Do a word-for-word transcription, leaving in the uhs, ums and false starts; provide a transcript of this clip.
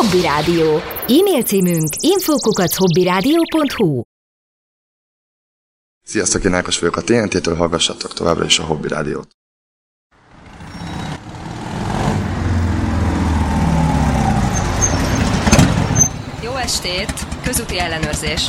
Hobby Rádió. E-mail címünk info kukac hobbyradio pont hu. Sziasztok, én Ákos vagyok a té en té-től, hallgassatok továbbra is a Hobby Rádiót. Jó estét! Közúti ellenőrzés.